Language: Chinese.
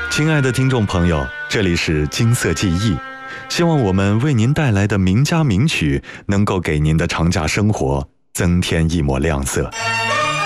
亲爱的听众朋友，这里是金色记忆，希望我们为您带来的名家名曲能够给您的长假生活增添一抹亮色。